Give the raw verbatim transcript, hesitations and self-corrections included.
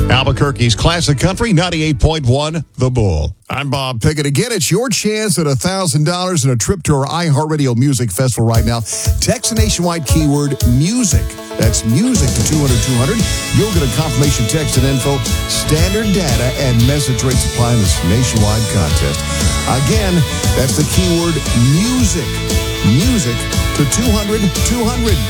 Albuquerque's Classic Country, ninety-eight point one, The Bull. I'm Bob Pickett. Again, it's your chance at one thousand dollars and a trip to our iHeartRadio Music Festival right now. Text the nationwide keyword music. That's music to two hundred two hundred. You'll get a confirmation text and info, standard data, and message rates apply in this nationwide contest. Again, that's the keyword music. Music to two hundred two hundred.